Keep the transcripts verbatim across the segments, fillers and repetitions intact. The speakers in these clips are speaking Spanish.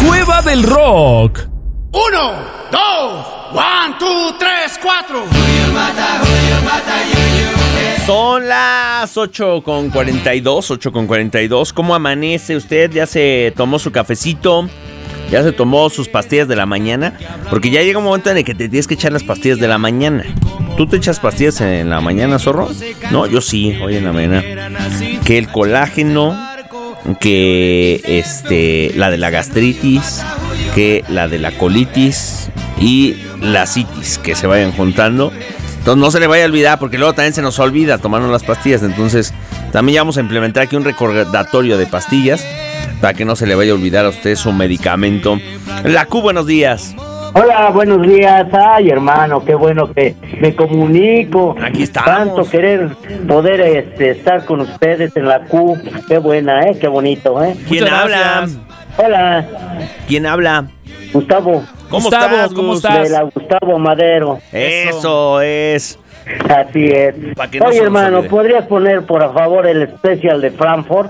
Cueva del Rock. Uno, dos, one, two, tres, cuatro. Son las ocho con cuarenta y dos, ocho con cuarenta y dos. ¿Cómo amanece usted? ¿Ya se tomó su cafecito? ¿Ya se tomó sus pastillas de la mañana? Porque ya llega un momento en el que te tienes que echar las pastillas de la mañana. ¿Tú te echas pastillas en la mañana, zorro? No, yo sí, hoy en la mañana. Que el colágeno, que este, la de la gastritis, que la de la colitis y la citis, que se vayan juntando. Entonces no se le vaya a olvidar, porque luego también se nos olvida tomarnos las pastillas. Entonces también ya vamos a implementar aquí un recordatorio de pastillas para que no se le vaya a olvidar a usted su medicamento. La Q, buenos días. Hola, buenos días. Ay, hermano, qué bueno que me comunico. Aquí estamos. Tanto querer poder este, estar con ustedes en la Q. Qué buena, ¿eh? Qué bonito, ¿eh? ¿Quién Muchas habla? gracias. Hola, ¿Quién habla? Gustavo. ¿Cómo Gustavo, estás, ¿cómo Gus? estás? De la Gustavo Madero. Eso es. Así es. Pa' que no Oye, se nos hermano, olvide. ¿podrías poner, por favor, el especial de Frankfurt?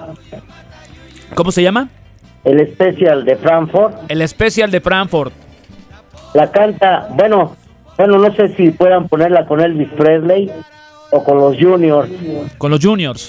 ¿Cómo se llama? El especial de Frankfurt. El especial de Frankfurt. La canta, bueno, bueno, no sé si puedan ponerla con Elvis Presley o con los Juniors. Con los Juniors.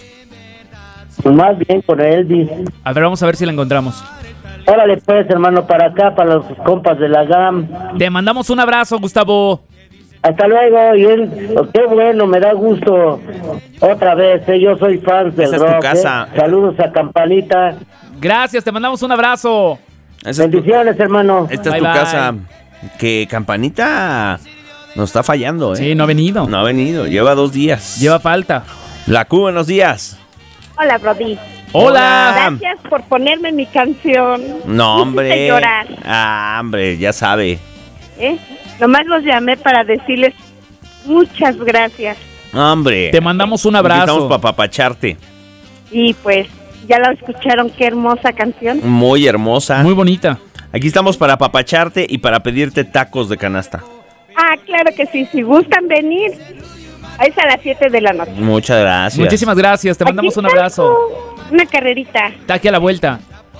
Pues más bien con Elvis. A ver, vamos a ver si la encontramos. Órale pues, hermano, para acá, para los compas de la G A M. Te mandamos un abrazo, Gustavo. Hasta luego, y él, oh, qué bueno, me da gusto otra vez, eh, yo soy fan del Esa es tu rock. casa. eh. Saludos a Campanita. Gracias, te mandamos un abrazo. Esa es tu, Bendiciones, hermano. esta es Bye, tu bye. casa. Que Campanita nos está fallando, ¿eh? Sí, no ha venido. No ha venido, lleva dos días. Lleva falta. La Q, buenos días. Hola, Brody. Hola. Gracias por ponerme mi canción. No, Me hombre. hiciste llorar, Ah, hombre, ya sabe. ¿eh? Nomás los llamé para decirles muchas gracias. Hombre. Te mandamos un Aquí abrazo. estamos para papacharte. Y pues, ya la escucharon, qué hermosa canción. Muy hermosa. Muy bonita. Aquí estamos para papacharte y para pedirte tacos de canasta. Ah, claro que sí, si gustan venir, es a las siete de la noche. Muchas gracias. Muchísimas gracias, te mandamos Aquí un está abrazo. tu- Una carrerita. Está aquí a la vuelta.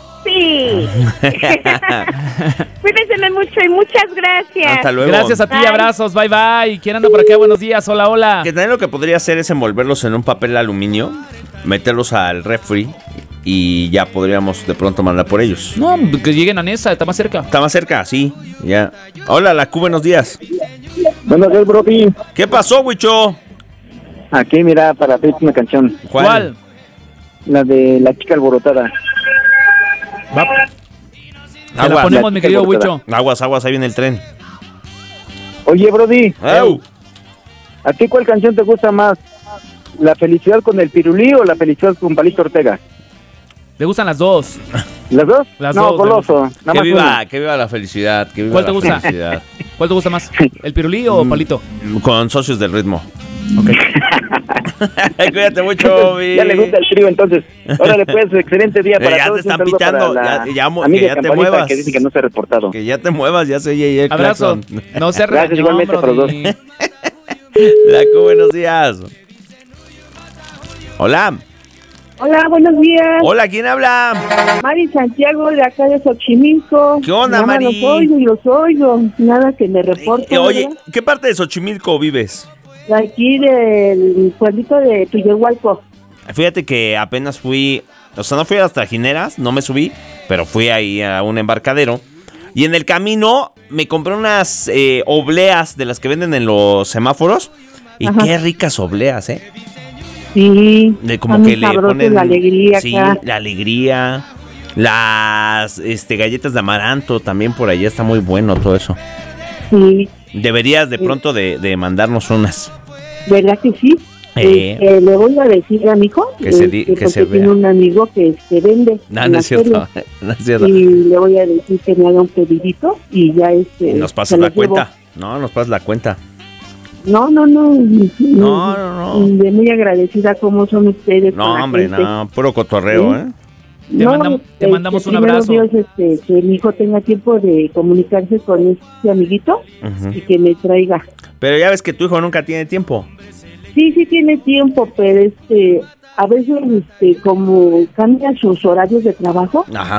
Sí. Cuídense mucho y muchas gracias. Hasta luego. Gracias a ti, Bye. abrazos, bye bye. ¿Quién anda por acá? Buenos días, hola, hola. Que también lo que podría hacer es envolverlos en un papel aluminio, meterlos al refri y ya podríamos de pronto mandar por ellos. No, que lleguen a Nesa, está más cerca. Está más cerca, sí. Ya. Hola, la Q, buenos días. Buenos días, Brody. ¿Qué pasó, Huicho? Aquí, mira, para pedirte una canción. ¿Cuál? La de La Chica Alborotada. Va. Te la Aguas, ponemos, mi querido Alborotada. Huicho. aguas, aguas, ahí viene el tren. Oye, Brody, ¡Ew! ¿a ti cuál canción te gusta más? ¿La felicidad con el Pirulí o la felicidad con Palito Ortega? ¿Te gustan las dos? ¿Las dos? Las no, dos, Coloso. Nada Que más viva, una. que viva la felicidad. Que viva ¿Cuál te la gusta? felicidad. ¿Cuál te gusta más? ¿El pirulí o Palito? Con socios del ritmo. Ok. Cuídate mucho, mi. Ya le gusta el trío, entonces. Órale, pues, excelente día para Eh, ya todos. te Un están saludo pitando, para la ya- ya mo- que amiga ya te Campanita muevas. que dice que no se ha reportado. Que ya te muevas, ya se oye ahí el Abrazo. claxon. No se Gracias, regañó, igualmente para los Brody. La Q, buenos días. Hola. Hola, buenos días. Hola, ¿quién habla? Mari Santiago, de acá de Xochimilco. ¿Qué onda, Nada más Mari? Los oigo y los oigo. Nada que me reporte. Eh, oye, ¿qué parte de Xochimilco vives? De aquí del pueblito de Tuyehualco. Fíjate que apenas fui, o sea, no fui a las trajineras, no me subí, pero fui ahí a un embarcadero. Y en el camino me compré unas eh, obleas de las que venden en los semáforos. Y Ajá. qué ricas obleas, ¿eh? Sí. De como está que muy le sabroso, ponen la alegría sí, acá. la alegría, las este galletas de amaranto también por allá está muy bueno todo eso. Sí. Deberías de Sí. pronto de, de mandarnos unas. ¿Verdad que sí? Eh. Este, le voy a decir a mi hijo Que se di- este, que se porque tiene vea. un amigo que se vende No, en no la es cierto, feria, no es cierto. y le voy a decir que me haga un pedidito y ya este Y nos se pasas lo la llevo. cuenta. No, nos pasas la cuenta. No, no, no. No, no, no. De muy agradecida como son ustedes. No, con la hombre, gente. no, puro cotorreo, Sí. ¿eh? Te, No, mandam- te este, mandamos un primero abrazo. Dios, este, que mi hijo tenga tiempo de comunicarse con este amiguito Ujú. y que me traiga. Pero ya ves que tu hijo nunca tiene tiempo. Sí, sí tiene tiempo, pero este, a veces este, como cambia sus horarios de trabajo, Ajá.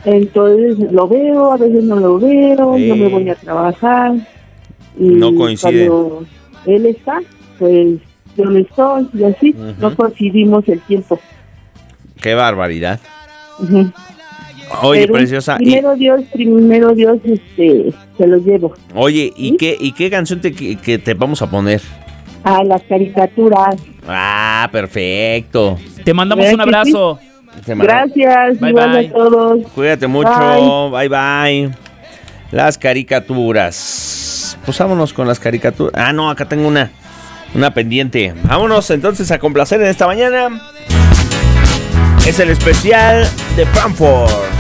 Entonces lo veo, a veces no lo veo, Eh. no me voy a trabajar. Y No coincide. Cuando él está, pues yo no estoy y así, Ujú. no coincidimos el tiempo. Qué barbaridad. Ujú. Oye, Pero preciosa. y- Primero Dios, primero Dios, este, se los llevo. oye, ¿y ¿Sí? qué, y qué canción te, que, que te vamos a poner? A las caricaturas. Ah, perfecto. Te mandamos ¿Verdad un que abrazo. Te mando- Gracias, Bye, igual bye. a todos. Cuídate mucho. Bye. bye, Las caricaturas. Pues vámonos con las caricaturas. Ah, no, acá tengo una. Una pendiente. Vámonos entonces a complacer en esta mañana. Es el especial de Frankfurt.